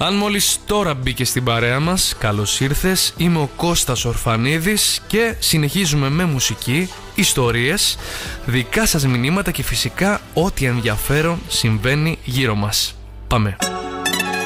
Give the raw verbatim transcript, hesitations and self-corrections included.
Αν μόλις τώρα μπήκε στην παρέα μας, καλώς ήρθες. Είμαι ο Κώστας Ορφανίδης και συνεχίζουμε με μουσική, ιστορίες, δικά σας μηνύματα και φυσικά ό,τι ενδιαφέρον συμβαίνει γύρω μας. Πάμε!